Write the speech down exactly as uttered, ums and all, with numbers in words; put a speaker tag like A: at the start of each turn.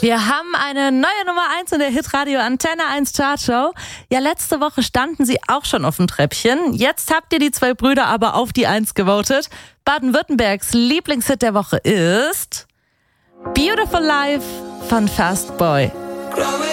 A: Wir haben eine neue Nummer eins in der Hitradio Antenne eins Chartshow. Ja, letzte Woche standen sie auch schon auf dem Treppchen. Jetzt habt ihr die zwei Brüder aber auf die eins gewotet. Baden-Württembergs Lieblingshit der Woche ist Beautiful Life von Fast Boy.